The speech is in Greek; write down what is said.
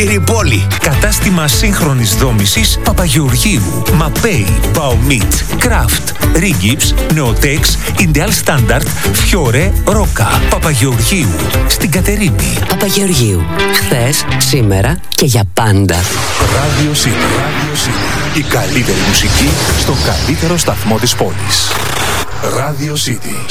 Πόλη. Κατάστημα σύγχρονης δόμησης Παπαγεωργίου. Μαπέι, Μπαομίτ, Κράφτ, Ρίγκιψ, Νεοτέξ, Ιντεάλ Στάνταρτ, Φιόρε, Ρόκα. Παπαγεωργίου. Στην Κατερίνη. Παπαγεωργίου. Χθες, σήμερα και για πάντα. Radio City. Η καλύτερη μουσική στον καλύτερο σταθμό της πόλης. Radio City.